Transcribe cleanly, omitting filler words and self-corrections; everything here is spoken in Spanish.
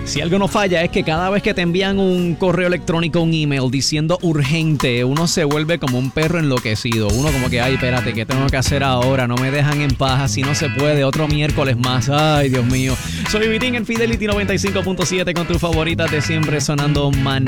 Si algo no falla es que cada vez que te envían un correo electrónico, un email diciendo urgente, uno se vuelve como un perro enloquecido. Uno como que, ay, espérate, ¿qué tengo que hacer ahora? No me dejan en paz, así no se puede. Otro miércoles más. Ay, Dios mío. Soy Vitín en Fidelity 95.7 con tus favoritas de siempre sonando